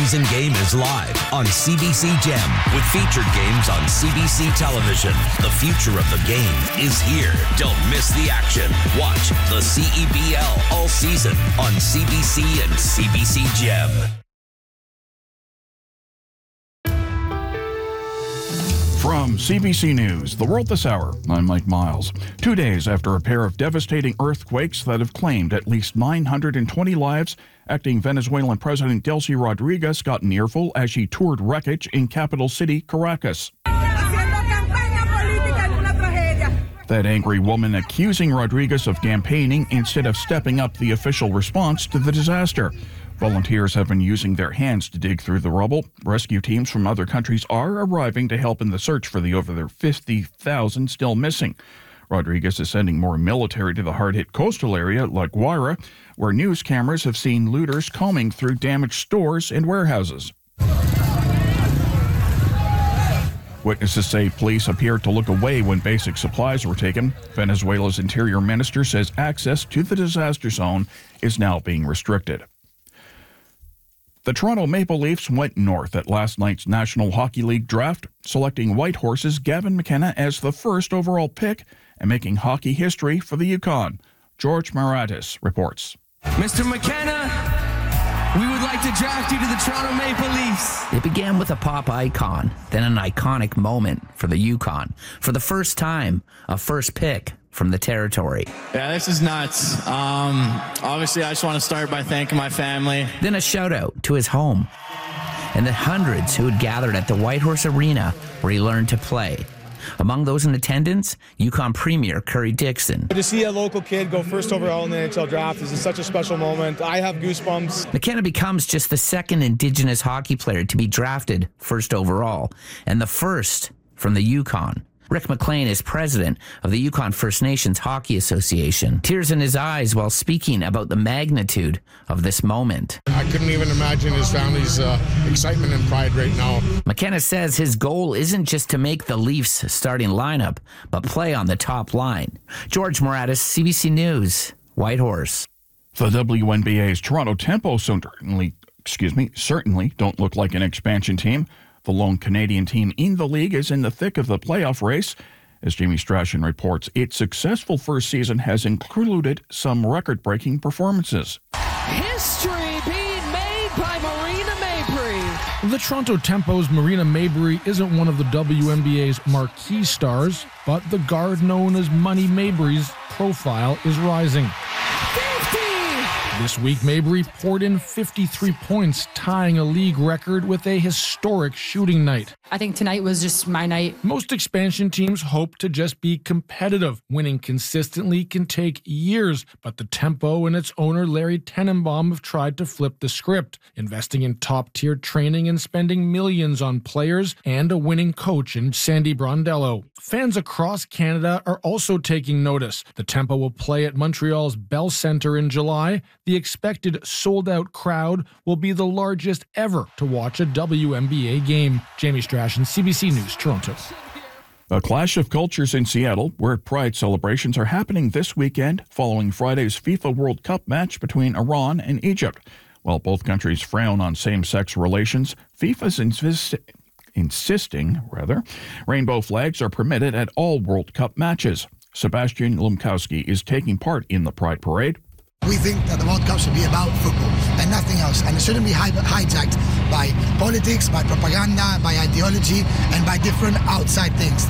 all-season game is live on CBC Gem with featured games on CBC television. The future of the game is here. Don't miss the action. Watch the CEBL all season on CBC and CBC Gem. From CBC News, The World This Hour, I'm Mike Miles. 2 days after a pair of devastating earthquakes that have claimed at least 920 lives, acting Venezuelan President Delcy Rodriguez got an earful as she toured wreckage in capital city Caracas. That angry woman accusing Rodriguez of campaigning instead of stepping up the official response to the disaster. Volunteers have been using their hands to dig through the rubble. Rescue teams from other countries are arriving to help in the search for the over 50,000 still missing. Rodriguez is sending more military to the hard-hit coastal area, La Guaira, where news cameras have seen looters combing through damaged stores and warehouses. Witnesses say police appeared to look away when basic supplies were taken. Venezuela's interior minister says access to the disaster zone is now being restricted. The Toronto Maple Leafs went north at last night's National Hockey League draft, selecting Whitehorse's Gavin McKenna as the first overall pick and making hockey history for the Yukon. George Maratis reports. Mr. McKenna, we would like to draft you to the Toronto Maple Leafs. It began with a pop icon, then an iconic moment for the Yukon. For the first time, a first pick from the territory. Yeah, this is nuts. Obviously, I just want to start by thanking my family. Then a shout out to his home and the hundreds who had gathered at the Whitehorse Arena where he learned to play. Among those in attendance, Yukon Premier Curry Dixon. To see a local kid go first overall in the NHL draft is such a special moment. I have goosebumps. McKenna becomes just the second Indigenous hockey player to be drafted first overall and the first from the Yukon. Rick McLean is president of the Yukon First Nations Hockey Association. Tears in his eyes while speaking about the magnitude of this moment. I couldn't even imagine his family's excitement and pride right now. McKenna says his goal isn't just to make the Leafs starting lineup, but play on the top line. George Maratis, CBC News, Whitehorse. The WNBA's Toronto Tempo certainly don't look like an expansion team. The lone Canadian team in the league is in the thick of the playoff race. As Jamie Strachan reports, its successful first season has included some record-breaking performances. History being made by Marina Mabrey. The Toronto Tempo's Marina Mabrey isn't one of the WNBA's marquee stars, but the guard known as Money Mabrey's profile is rising. This week, Mabrey poured in 53 points, tying a league record with a historic shooting night. I think tonight was just my night. Most expansion teams hope to just be competitive. Winning consistently can take years, but the Tempo and its owner Larry Tenenbaum have tried to flip the script, investing in top-tier training and spending millions on players and a winning coach in Sandy Brondello. Fans across Canada are also taking notice. The Tempo will play at Montreal's Bell Centre in July. The expected sold-out crowd will be the largest ever to watch a WNBA game. Jamie Strachan, CBC News, Toronto. A clash of cultures in Seattle, where Pride celebrations are happening this weekend following Friday's FIFA World Cup match between Iran and Egypt. While both countries frown on same-sex relations, FIFA's insisting rainbow flags are permitted at all World Cup matches. Sebastian Lumkowski is taking part in the Pride Parade. We think that the World Cup should be about football and nothing else, and it shouldn't be hijacked by politics, by propaganda, by ideology, and by different outside things.